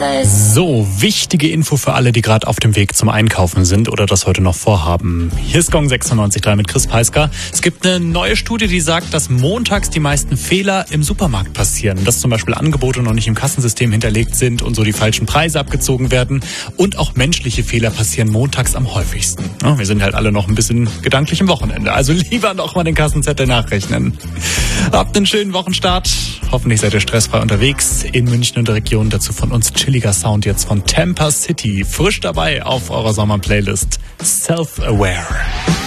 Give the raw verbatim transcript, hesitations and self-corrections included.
So, wichtige Info für alle, die gerade auf dem Weg zum Einkaufen sind oder das heute noch vorhaben. Hier ist Gong sechsundneunzig Komma drei mit Chris Peisker. Es gibt eine neue Studie, die sagt, dass montags die meisten Fehler im Supermarkt passieren. Dass zum Beispiel Angebote noch nicht im Kassensystem hinterlegt sind und so die falschen Preise abgezogen werden. Und auch menschliche Fehler passieren montags am häufigsten. Ja, wir sind halt alle noch ein bisschen gedanklich im Wochenende. Also lieber noch mal den Kassenzettel nachrechnen. Habt einen schönen Wochenstart. Hoffentlich seid ihr stressfrei unterwegs in München und der Region. Dazu von uns chilliger Sound jetzt von Tampa City. Frisch dabei auf eurer Sommerplaylist. Self-Aware.